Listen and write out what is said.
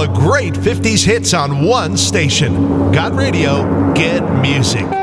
the great 50s hits on one station. Got Radio, get music.